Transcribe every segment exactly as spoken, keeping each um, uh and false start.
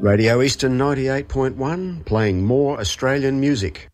Radio Eastern ninety-eight point one, playing more Australian music.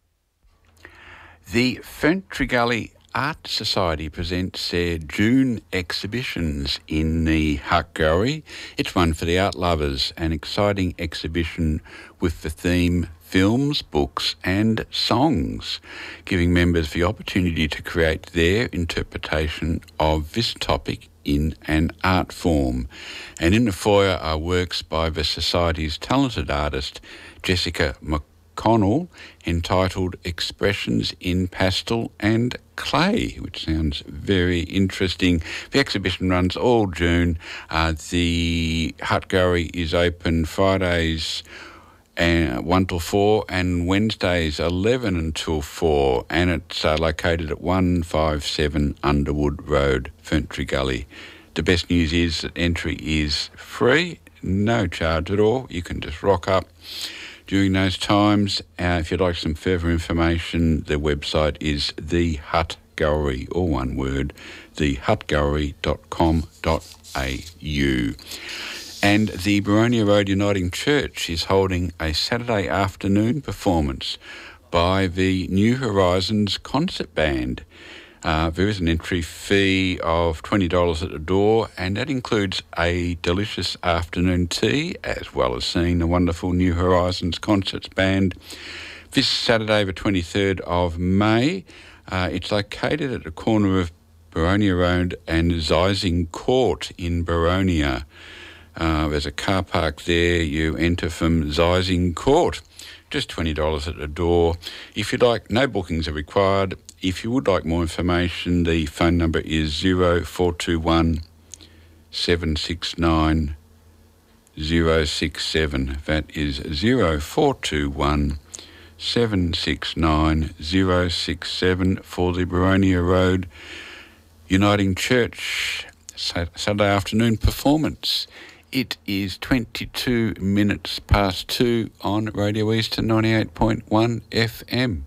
The Ferntree Art Society presents their June exhibitions in the Hutt Gallery. It's one for the art lovers, an exciting exhibition with the theme films, books and songs, giving members the opportunity to create their interpretation of this topic in an art form. And in the foyer are works by the Society's talented artist Jessica McConnell entitled Expressions in Pastel and Clay, which sounds very interesting. The exhibition runs all June. Uh, the Hutt Gallery is open Fridays and one till four, and Wednesdays eleven until four, and it's uh, located at one fifty-seven Underwood Road, Ferntree Gully. The best news is that entry is free, no charge at all. You can just rock up during those times. Uh, if you'd like some further information, the website is The Hutt Gallery, all one word, the hutt gallery dot com dot a u. And the Boronia Road Uniting Church is holding a Saturday afternoon performance by the New Horizons Concert Band. Uh, there is an entry fee of twenty dollars at the door, and that includes a delicious afternoon tea, as well as seeing the wonderful New Horizons Concerts Band. This Saturday, the twenty-third of May, uh, it's located at the corner of Boronia Road and Zeising Court in Boronia. Uh, there's a car park there. You enter from Zeising Court. Just twenty dollars at the door. If you'd like, no bookings are required. If you would like more information, the phone number is zero four two one seven six nine zero six seven. That is zero four two one seven six nine zero six seven for the Boronia Road Uniting Church Saturday afternoon performance. It is twenty-two minutes past two on Radio Eastern ninety-eight point one F M.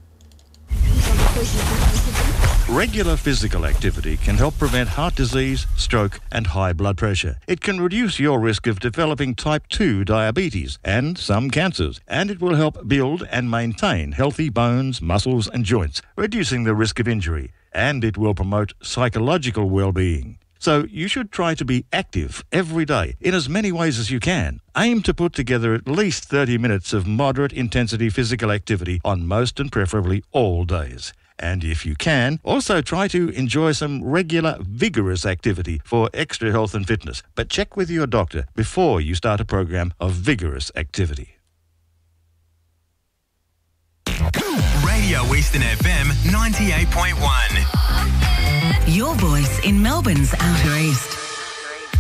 Regular physical activity can help prevent heart disease, stroke and high blood pressure. It can reduce your risk of developing type two diabetes and some cancers, and it will help build and maintain healthy bones, muscles and joints, reducing the risk of injury, and it will promote psychological well-being. So you should try to be active every day in as many ways as you can. Aim to put together at least thirty minutes of moderate intensity physical activity on most and preferably all days. And if you can, also try to enjoy some regular vigorous activity for extra health and fitness. But check with your doctor before you start a program of vigorous activity. Radio Eastern F M ninety-eight point one. Your voice in Melbourne's Outer East.